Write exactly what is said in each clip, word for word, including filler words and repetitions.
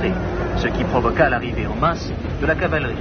concentrée, ce qui provoqua l'arrivée en masse de la cavalerie.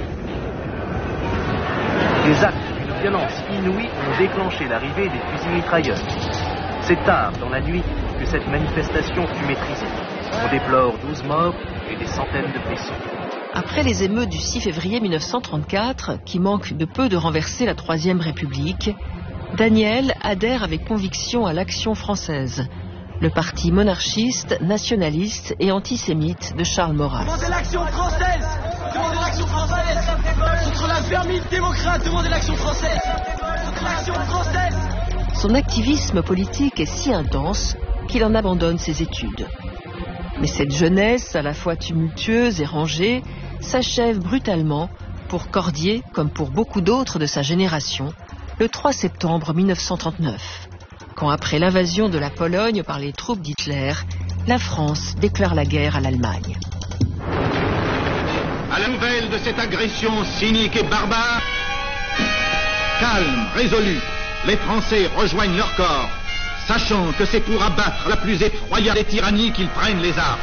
Des actes d'une violence inouïe ont déclenché l'arrivée des fusils mitrailleurs. C'est tard dans la nuit que cette manifestation fut maîtrisée. On déplore douze morts et des centaines de blessés. Après les émeutes du six février mille neuf cent trente-quatre, qui manquent de peu de renverser la Troisième République, Daniel adhère avec conviction à l'Action française, le parti monarchiste, nationaliste et antisémite de Charles Maurras. Demandez l'Action française! Demandez l'Action française! Contre la vermine démocrate, demandez l'Action française! Contre l'Action française! Son activisme politique est si intense qu'il en abandonne ses études. Mais cette jeunesse, à la fois tumultueuse et rangée, s'achève brutalement pour Cordier, comme pour beaucoup d'autres de sa génération, le trois septembre mille neuf cent trente-neuf, quand après l'invasion de la Pologne par les troupes d'Hitler, la France déclare la guerre à l'Allemagne. À la nouvelle de cette agression cynique et barbare, calme, résolu, les Français rejoignent leur corps, sachant que c'est pour abattre la plus effroyable des tyrannies qu'ils prennent les armes.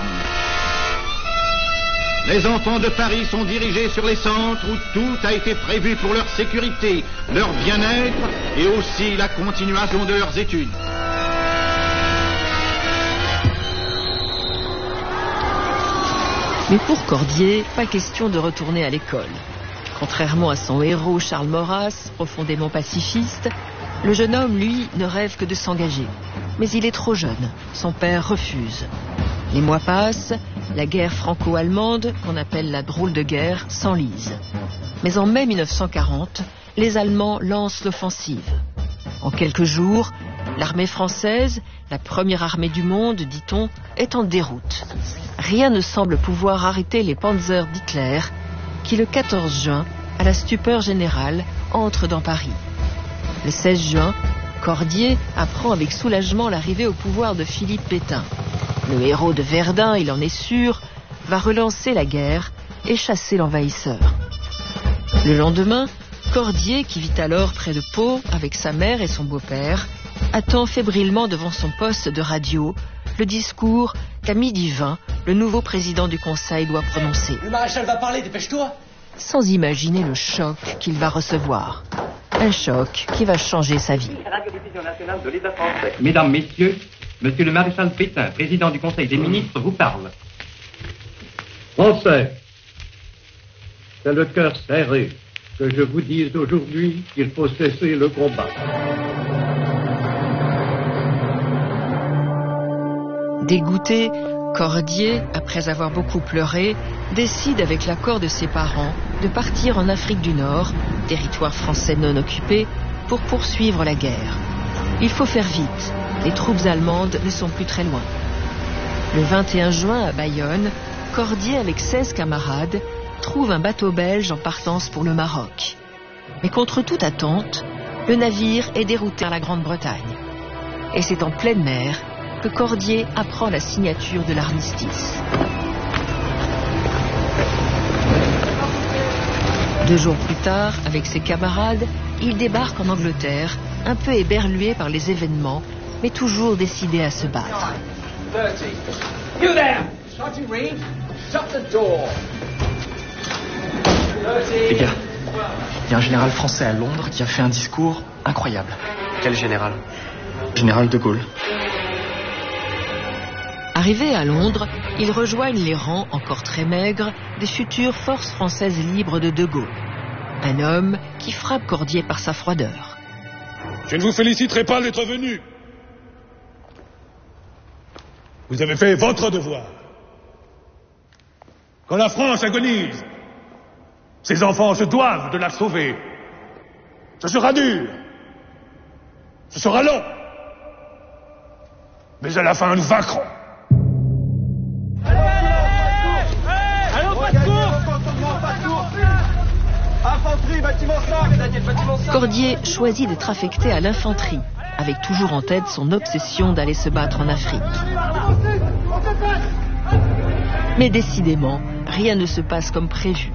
Les enfants de Paris sont dirigés sur les centres où tout a été prévu pour leur sécurité, leur bien-être et aussi la continuation de leurs études. Mais pour Cordier, pas question de retourner à l'école. Contrairement à son héros Charles Maurras, profondément pacifiste, le jeune homme, lui, ne rêve que de s'engager. Mais il est trop jeune. Son père refuse. Les mois passent, la guerre franco-allemande, qu'on appelle la drôle de guerre, s'enlise. Mais en mai mille neuf cent quarante, les Allemands lancent l'offensive. En quelques jours, l'armée française, la première armée du monde, dit-on, est en déroute. Rien ne semble pouvoir arrêter les panzers d'Hitler, qui le quatorze juin, à la stupeur générale, entrent dans Paris. Le seize juin, Cordier apprend avec soulagement l'arrivée au pouvoir de Philippe Pétain. Le héros de Verdun, il en est sûr, va relancer la guerre et chasser l'envahisseur. Le lendemain, Cordier, qui vit alors près de Pau avec sa mère et son beau-père, attend fébrilement devant son poste de radio le discours qu'à midi vingt, le nouveau président du Conseil doit prononcer. Le maréchal va parler, dépêche-toi! Sans imaginer le choc qu'il va recevoir. Un choc qui va changer sa vie. Mesdames, Messieurs, Monsieur le maréchal Pétain, président du Conseil des ministres, vous parle. Français, c'est le cœur serré que je vous dise aujourd'hui qu'il faut cesser le combat. Dégoûté, Cordier, après avoir beaucoup pleuré, décide avec l'accord de ses parents de partir en Afrique du Nord, territoire français non occupé, pour poursuivre la guerre. Il faut faire vite, les troupes allemandes ne sont plus très loin. Le vingt et un juin à Bayonne, Cordier avec seize camarades trouve un bateau belge en partance pour le Maroc. Mais contre toute attente, le navire est dérouté à la Grande-Bretagne. Et c'est en pleine mer que Cordier apprend la signature de l'armistice. Deux jours plus tard, avec ses camarades, il débarque en Angleterre, un peu éberlué par les événements, mais toujours décidé à se battre. You there! Sergeant Reed, shut the door. Les gars, il y a un général français à Londres qui a fait un discours incroyable. Quel général? Général de Gaulle. Arrivés à Londres, ils rejoignent les rangs, encore très maigres, des futures forces françaises libres de De Gaulle. Un homme qui frappe Cordier par sa froideur. Je ne vous féliciterai pas d'être venu. Vous avez fait votre devoir. Quand la France agonise, ses enfants se doivent de la sauver. Ce sera dur. Ce sera long. Mais à la fin, nous vaincrons. Cordier choisit d'être affecté à l'infanterie, avec toujours en tête son obsession d'aller se battre en Afrique. Mais décidément, rien ne se passe comme prévu.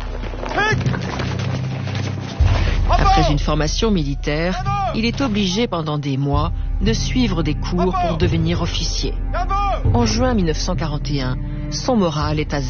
Après une formation militaire, il est obligé pendant des mois de suivre des cours pour devenir officier. En juin mille neuf cent quarante et un, son moral est à